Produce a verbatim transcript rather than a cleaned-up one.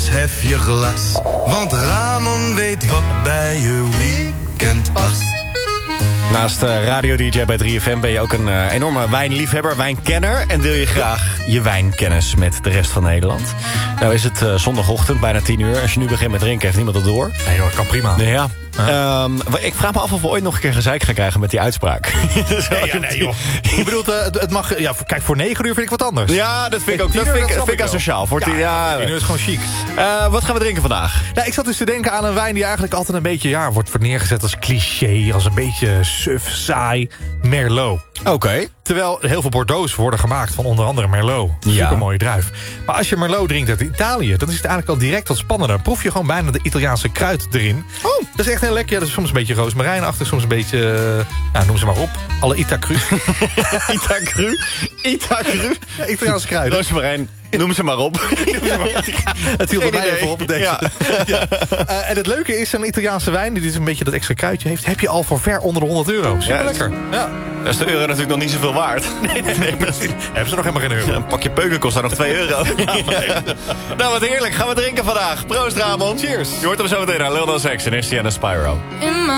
hef je glas. Want Ramon weet wat bij je weekend past. Naast uh, radio-dj bij drie F M ben je ook een uh, enorme wijnliefhebber, wijnkenner. En deel je graag je wijnkennis met de rest van Nederland. Nou is het uh, zondagochtend, bijna tien uur. Als je nu begint met drinken, heeft niemand dat door. Nee hoor, kan prima. Nee, ja. Ja. Um, ik vraag me af of we ooit nog een keer gezeik gaan krijgen met die uitspraak. Nee, ja, nee joh. Je bedoelt, uh, het mag... Ja, kijk, voor negen uur vind ik wat anders. Ja, dat vind ik ook. Dat vind ik, dat vind ik asociaal. Voor ja, ja, tien uur is gewoon chic. Uh, wat gaan we drinken vandaag? Nou, ik zat dus te denken aan een wijn die eigenlijk altijd een beetje... ja, wordt neergezet als cliché, als een beetje suf, saai. Merlot. Oké. Okay. Terwijl heel veel Bordeaux's worden gemaakt van onder andere Merlot. Ja. Supermooie druif. Maar als je Merlot drinkt uit Italië, dan is het eigenlijk al direct wat spannender. Dan proef je gewoon bijna de Italiaanse kruid erin. Oh, dat is echt heel lekker. Ja, dat is soms een beetje roosmarijnachtig, soms een beetje... Uh, nou, noem ze maar op. Alle Itacru. Itacru? Itacru? Ja, Italiaanse kruiden. Roosmarijn. Noem ze maar op. Het viel bij mij even op. Deze. Ja. Ja. Uh, en het leuke is, een Italiaanse wijn... die dus een beetje dat extra kruidje heeft... heb je al voor ver onder de honderd euro. Super ja, lekker. Ja. Dat is de euro natuurlijk nog niet zoveel waard. Nee, nee, nee. Precies. Hebben ze nog helemaal geen euro. Ja, een pakje peuken kost daar nog twee euro. Ja, ja. Nou, wat heerlijk. Gaan we drinken vandaag. Proost, Ramon. Cheers. Je hoort hem zo meteen aan Lil Nas X en Estienne Spyro.